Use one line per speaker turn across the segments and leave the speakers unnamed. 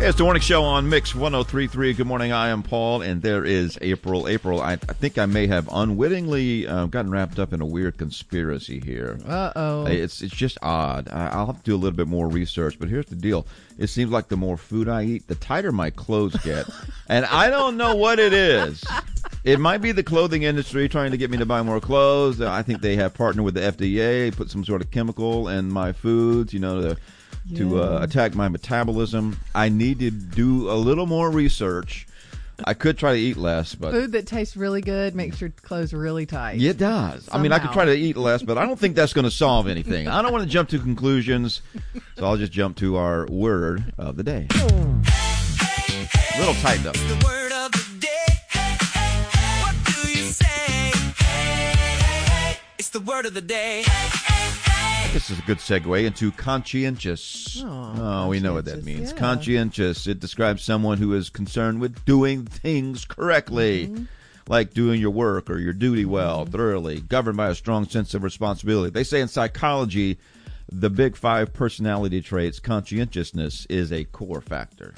Hey, it's the morning show on Mix 103.3. Good morning. I am Paul, and there is April. April, I think I may have unwittingly gotten wrapped up in a weird conspiracy here.
Uh-oh.
It's just odd. I'll have to do a little bit more research, but here's the deal. It seems like the more food I eat, the tighter my clothes get. And I don't know what it is. It might be the clothing industry trying to get me to buy more clothes. I think they have partnered with the FDA, put some sort of chemical in my foods, to attack my metabolism. I need to do a little more research. I could try to eat less, but
food that tastes really good makes your clothes really tight.
It does.
Somehow.
I mean, I could try to eat less, but I don't think that's going to solve anything. I don't want to jump to conclusions, so I'll just jump to our word of the day. A little tightened up.
The word of the day. What do you say? It's the word of the day.
This is a good segue into conscientious. Oh, we know what that means.
Yeah.
Conscientious. It describes someone who is concerned with doing things correctly, like doing your work or your duty well, thoroughly, governed by a strong sense of responsibility. They say in psychology, the big five personality traits, conscientiousness is a core factor.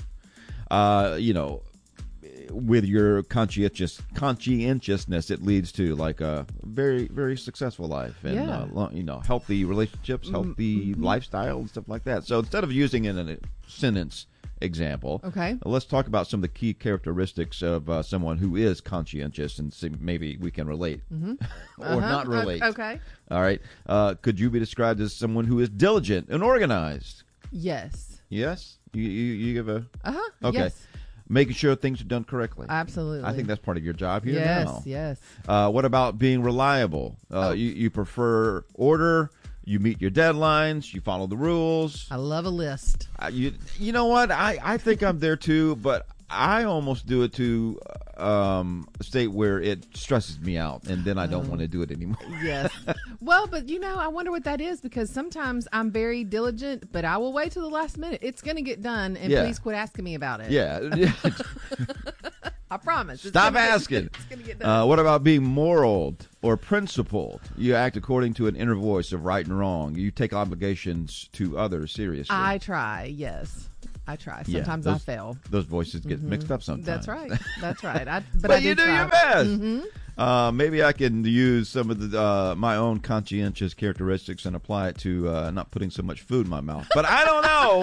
With your conscientiousness, it leads to like a very, very successful life and healthy relationships, healthy lifestyle, and stuff like that. So instead of using it in a sentence example,
okay,
let's talk about some of the key characteristics of someone who is conscientious, and see maybe we can relate or not relate.
Okay.
All right. Could you be described as someone who is diligent and organized?
Yes.
Yes. You give a okay.
Yes.
Making sure things are done correctly.
Absolutely.
I think that's part of your job here now.
Yes.
What about being reliable? You prefer order. You meet your deadlines. You follow the rules.
I love a list.
You know what? I think I'm there too, but I almost do it to a state where it stresses me out, and then I don't want to do it anymore.
Yes. Well, but I wonder what that is, because sometimes I'm very diligent, but I will wait till the last minute. It's going to get done, and please quit asking me about it.
Yeah.
I promise.
Stop asking.
It's going to get done.
What about being moral or principled? You act according to an inner voice of right and wrong. You take obligations to others seriously.
I try, yes. I try. Sometimes I fail.
Those voices get mixed up sometimes.
That's right.
But
I
you do
try.
your best. Maybe I can use some of the my own conscientious characteristics and apply it to not putting so much food in my mouth. But I don't know.